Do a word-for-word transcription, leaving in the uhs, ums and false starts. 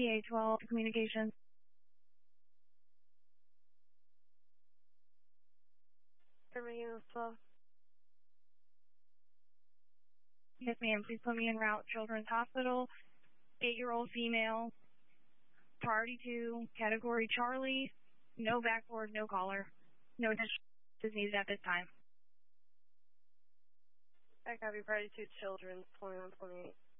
A twelve communications. twelve. Yes, ma'am. Please put me en route. Children's Hospital, eight-year-old female, priority two, category Charlie, no backboard, no collar. No additional is needed at this time. I copy, priority two, children's, twenty-one twenty-eight.